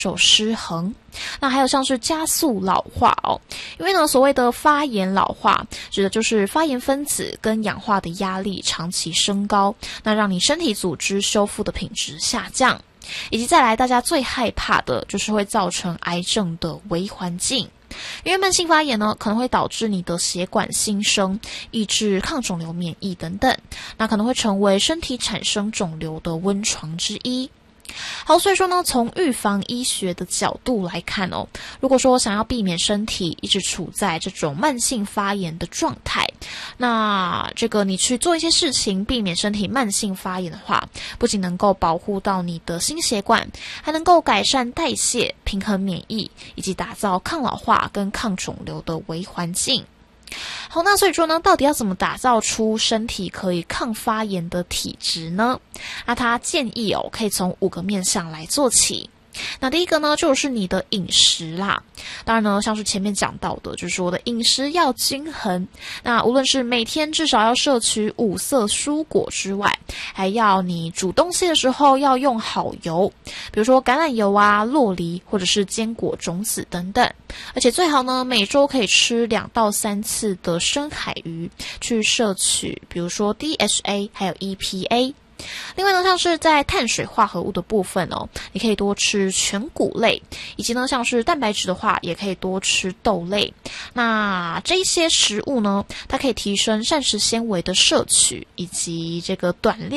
手失衡。那还有像是加速老化哦，因为呢，所谓的发炎老化，指的就是发炎分子跟氧化的压力长期升高，那让你身体组织修复的品质下降，以及再来大家最害怕的就是会造成癌症的微环境。因为慢性发炎呢，可能会导致你的血管新生，抑制抗肿瘤免疫等等，那可能会成为身体产生肿瘤的温床之一。好，所以说呢，从预防医学的角度来看哦，如果说想要避免身体一直处在这种慢性发炎的状态，那这个你去做一些事情，避免身体慢性发炎的话，不仅能够保护到你的心血管，还能够改善代谢、平衡免疫，以及打造抗老化跟抗肿瘤的微环境。好，那所以说呢，到底要怎么打造出身体可以抗发炎的体质呢？那他建议哦，可以从5个面向来做起。那第一个呢，就是你的饮食啦。当然呢，像是前面讲到的，就是说我的饮食要均衡。那无论是每天至少要摄取5色蔬果之外，还要你煮东西的时候要用好油，比如说橄榄油啊、酪梨或者是坚果种子等等。而且最好呢，每周可以吃2到3次的深海鱼，去摄取比如说 DHA 还有 EPA。另外呢，像是在碳水化合物的部分哦，你可以多吃全谷类，以及呢，像是蛋白质的话，也可以多吃豆类。那这些食物呢，它可以提升膳食纤维的摄取，以及这个短链